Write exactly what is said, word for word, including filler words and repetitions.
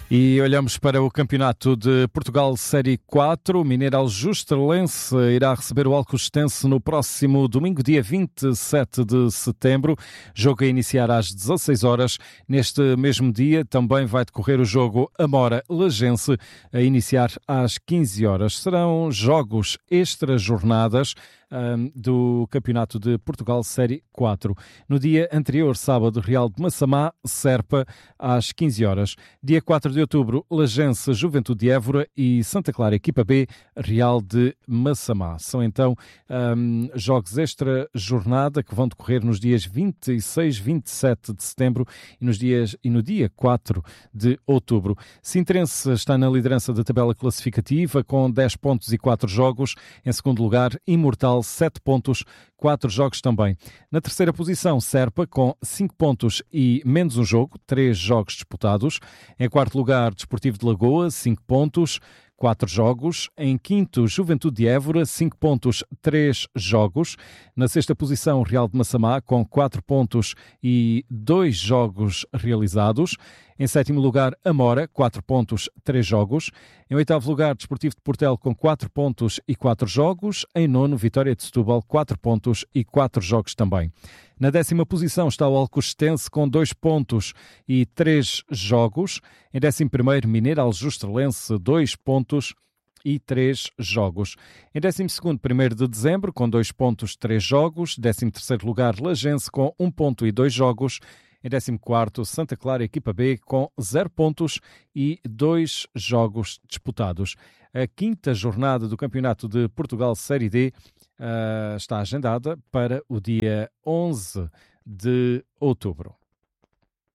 E olhamos para o Campeonato de Portugal Série quatro. O Mineirão Justelense irá receber o Alcostense no próximo domingo, dia vinte e sete de setembro. Jogo a iniciar às dezasseis horas. Neste mesmo dia também vai decorrer o jogo Amora-Lagense, a iniciar às quinze horas. Serão jogos extra-jornadas Um, do Campeonato de Portugal Série quatro. No dia anterior, sábado, Real de Massamá, Serpa, às quinze horas. Dia quatro de outubro, Lagense, Juventude de Évora e Santa Clara, equipa B, Real de Massamá. São então um, jogos extra-jornada que vão decorrer nos dias vinte e seis, vinte e sete de setembro e, nos dias, e no dia quatro de outubro. Sintrense está na liderança da tabela classificativa com dez pontos e quatro jogos. Em segundo lugar, Imortal, sete pontos, quatro jogos também. Na terceira posição, Serpa, com cinco pontos e menos um jogo, três jogos disputados. Em quarto lugar, Desportivo de Lagoa, cinco pontos, quatro jogos. Em quinto, Juventude de Évora, cinco pontos, três jogos. Na sexta posição, Real de Massamá, com quatro pontos e dois jogos realizados. Em sétimo lugar, Amora, quatro pontos, três jogos. Em oitavo lugar, Desportivo de Portel, com quatro pontos e quatro jogos. Em nono, Vitória de Setúbal, quatro pontos e quatro jogos também. Na décima posição está o Alcostense, com dois pontos e três jogos. Em décimo primeiro, Mineirão Justelense, dois pontos e três jogos. Em décimo segundo, primeiro de dezembro, com dois pontos, três jogos. Décimo terceiro lugar, Lagense, com um ponto e dois jogos. Em décimo quarto, Santa Clara, equipa B, com zero pontos e dois jogos disputados. A quinta jornada do Campeonato de Portugal Série D uh, está agendada para o dia onze de outubro.